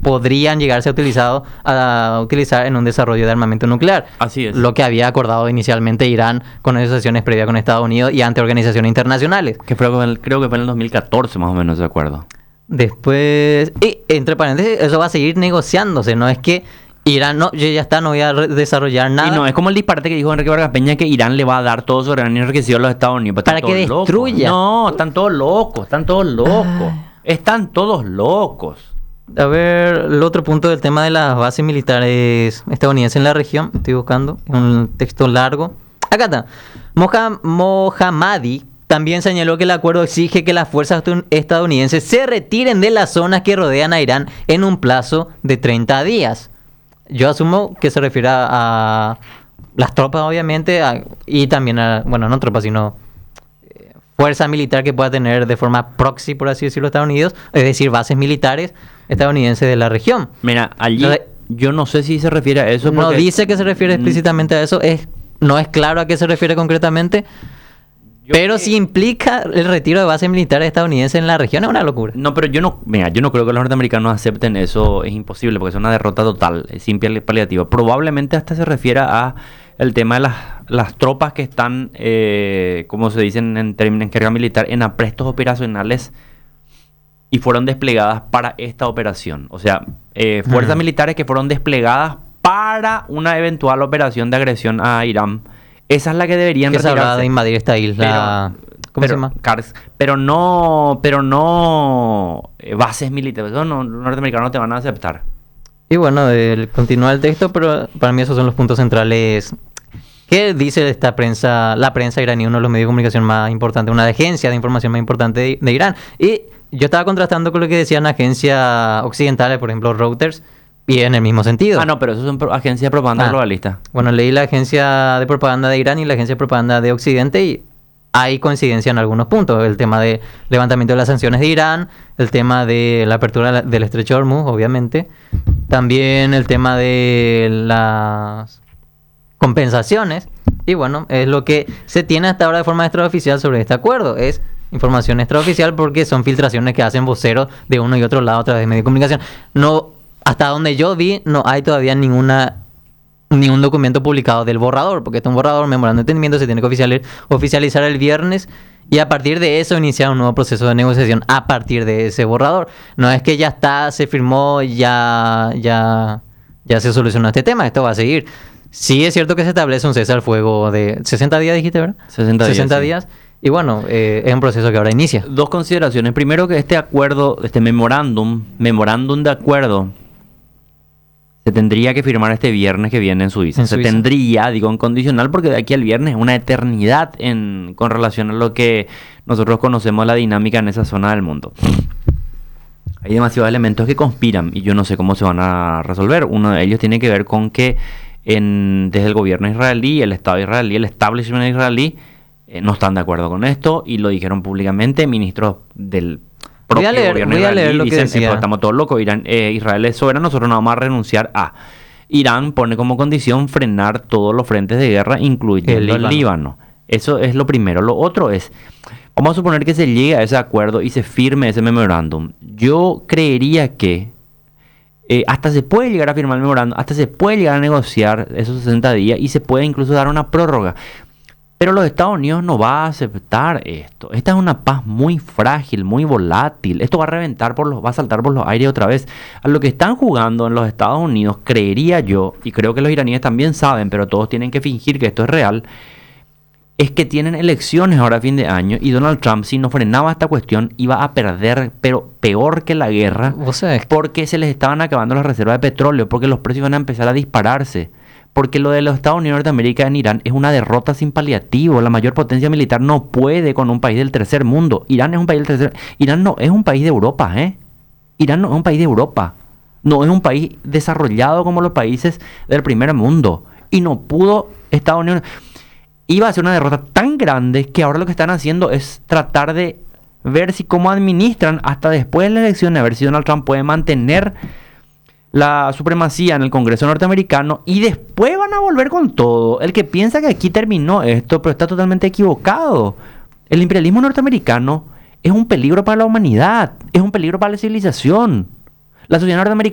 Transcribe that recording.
podrían llegarse a utilizar en un desarrollo de armamento nuclear. Así es. Lo que había acordado inicialmente Irán con negociaciones previas con Estados Unidos y ante organizaciones internacionales. Que creo que fue en el 2014 más o menos, de acuerdo. Después, y entre paréntesis, eso va a seguir negociándose, no es que Irán, no, yo ya está, no voy a desarrollar nada. Y no, es como el disparate que dijo Enrique Vargas Peña, que Irán le va a dar todo su uranio enriquecido a los Estados Unidos. Para que destruya. No, están todos locos, están todos locos. Están todos locos. A ver, el otro punto del tema de las bases militares estadounidenses en la región, estoy buscando un texto largo. Acá está. Mohammadi también señaló que el acuerdo exige que las fuerzas estadounidenses se retiren de las zonas que rodean a Irán en un plazo de 30 días. Yo asumo que se refiere a las tropas, obviamente, y también a, bueno, no tropas, sino fuerza militar que pueda tener de forma proxy, por así decirlo, Estados Unidos, es decir, bases militares estadounidenses de la región. Mira, allí yo no sé si se refiere a eso. No dice que se refiere explícitamente a eso, no es claro a qué se refiere concretamente, pero si implica el retiro de bases militares estadounidenses en la región, es una locura. No, pero yo no creo que los norteamericanos acepten eso, es imposible, porque es una derrota total, es sin paliativo. Probablemente hasta se refiera a el tema de las tropas que están, como se dicen en términos en carrera militar, en aprestos operacionales y fueron desplegadas para esta operación. O sea, fuerzas militares que fueron desplegadas para una eventual operación de agresión a Irán. Esa es la que deberían retirarse. Que se hablaba de invadir esta isla. ¿Cómo se llama? Kars, pero no bases militares. Eso los norteamericanos no te van a aceptar. Y bueno, continúa el texto, pero para mí esos son los puntos centrales. ¿Qué dice esta prensa, la prensa iraní, uno de los medios de comunicación más importantes, una agencia de información más importante de Irán? Y yo estaba contrastando con lo que decían agencias occidentales, por ejemplo, Reuters, y en el mismo sentido. Ah, no, pero eso son agencias de propaganda globalista. Bueno, leí la agencia de propaganda de Irán y la agencia de propaganda de Occidente y hay coincidencia en algunos puntos. El tema de levantamiento de las sanciones de Irán, el tema de la apertura del estrecho de Hormuz, obviamente. También el tema de las compensaciones. Y bueno, es lo que se tiene hasta ahora de forma extraoficial sobre este acuerdo. Es información extraoficial porque son filtraciones que hacen voceros de uno y otro lado a través de medios de comunicación. No, hasta donde yo vi, no hay todavía ningún documento publicado del borrador, porque este es un borrador, memorando de entendimiento, se tiene que oficializar el viernes y a partir de eso iniciar un nuevo proceso de negociación a partir de ese borrador. No es que ya está, se firmó, ya se solucionó este tema, esto va a seguir. Sí es cierto que se establece un cese al fuego de 60 días, dijiste, ¿verdad? 60 días. Y bueno, es un proceso que ahora inicia. Dos consideraciones. Primero, que este acuerdo, este memorándum de acuerdo, se tendría que firmar este viernes que viene en Suiza. Tendría, digo en condicional, porque de aquí al viernes es una eternidad con relación a lo que nosotros conocemos la dinámica en esa zona del mundo. Hay demasiados elementos que conspiran y yo no sé cómo se van a resolver. Uno de ellos tiene que ver con que desde el gobierno israelí, el Estado israelí, el establishment israelí, no están de acuerdo con esto y lo dijeron públicamente. Ministros del propio gobierno israelí dicen, estamos todos locos, Israel es soberano, nosotros no vamos a renunciar a. Irán pone como condición frenar todos los frentes de guerra, incluyendo el Líbano. Eso es lo primero. Lo otro es, vamos a suponer que se llegue a ese acuerdo y se firme ese memorándum. Yo creería que hasta se puede llegar a firmar el memorándum, hasta se puede llegar a negociar esos 60 días y se puede incluso dar una prórroga. Pero los Estados Unidos no va a aceptar esto. Esta es una paz muy frágil, muy volátil. Esto va a reventar va a saltar por los aires otra vez. A lo que están jugando en los Estados Unidos, creería yo, y creo que los iraníes también saben, pero todos tienen que fingir que esto es real, es que tienen elecciones ahora a fin de año y Donald Trump, si no frenaba esta cuestión, iba a perder, pero peor que la guerra, porque se les estaban acabando las reservas de petróleo, porque los precios van a empezar a dispararse. Porque lo de los Estados Unidos de Norteamérica en Irán es una derrota sin paliativo. La mayor potencia militar no puede con un país del tercer mundo. Irán no es un país de Europa, Irán no es un país de Europa. No es un país desarrollado como los países del primer mundo. Y no pudo Estados Unidos. Iba a ser una derrota tan grande que ahora lo que están haciendo es tratar de ver si cómo administran hasta después de la elección, a ver si Donald Trump puede mantener la supremacía en el Congreso norteamericano y después van a volver con todo. El que piensa que aquí terminó esto, pero está totalmente equivocado. El imperialismo norteamericano es un peligro para la humanidad, es un peligro para la civilización. La sociedad norteamericana